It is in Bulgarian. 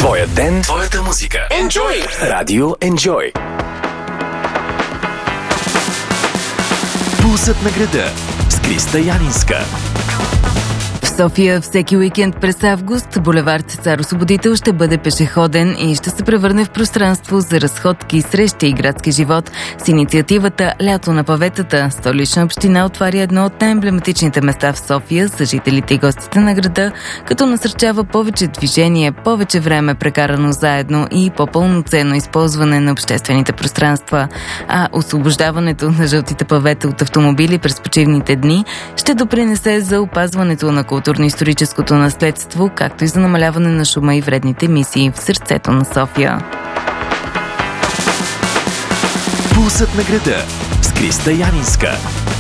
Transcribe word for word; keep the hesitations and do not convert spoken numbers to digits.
Твоя ден, твоята музика. Enjoy! Радио Enjoy. Пулсът на града с Криста Янинска. В София всеки уикенд през август булевард Цар Освободител ще бъде пешеходен и ще се превърне в пространство за разходки, срещи и градски живот. С инициативата Лято на паветата Столична община отваря едно от най-емблематичните места в София за жителите и гостите на града, като насърчава повече движение, повече време прекарано заедно и по-пълноценно използване на обществените пространства. А освобождаването на жълтите павета от автомобили през почивните дни ще допринесе за опазването на културно-историческото наследство, както и за намаляване на шума и вредните емисии в сърцето на София. Пулсът на града с Криста Янинска.